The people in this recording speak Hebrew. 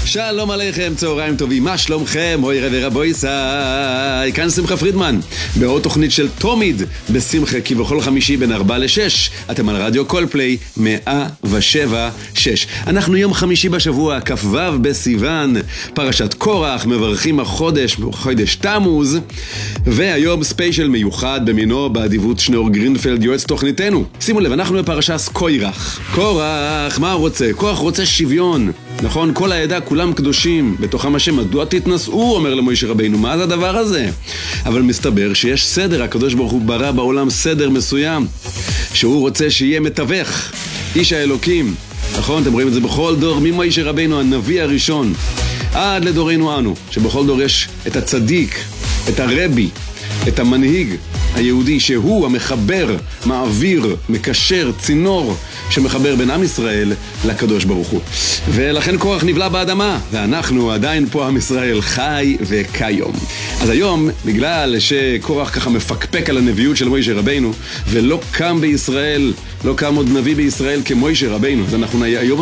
שלום עליכם, צהריים טובים, מה שלומכם? אוי רבי רבוי סי, כאן שמחה פרידמן בעוד תוכנית של תומיד בשמחה, כבכל חמישי בין 4 ל-6 אתם על רדיו קולפליי 107.6. אנחנו יום חמישי בשבוע, כ"ו בסיוון, פרשת קורח, מברכים החודש, חודש תמוז, והיום ספיישל מיוחד במינו באדיבות שניאור גרינפלד, יועץ תוכניתנו. שימו לב, אנחנו בפרשת קורח. קורח, מה הוא רוצה? קורח רוצה שוויון, נכון? כל העדה, כולם קדושים, בתוכם השם, מדוע תתנשאו, אומר למשה רבינו, מה זה הדבר הזה? אבל מסתבר שיש סדר, הקדוש ברוך הוא ברא בעולם סדר מסוים, שהוא רוצה שיהיה מתווך, איש האלוקים, נכון? אתם רואים את זה בכל דור, ממשה רבינו, הנביא הראשון, עד לדורנו אנו, שבכל דור יש את הצדיק, את הרבי, את המנהיג היהודי, שהוא המחבר, מעביר, מקשר, צינור, שמחבר בין עם ישראל לקדוש ברוך הוא. ולכן קורח נבלע באדמה, ואנחנו עדיין פה עם ישראל חי וכיום. אז היום, בגלל שקורח ככה מפקפק על הנביאות של משה רבינו, ולא קם בישראל, לא קם עוד נביא בישראל כמשה רבינו, אז אנחנו היום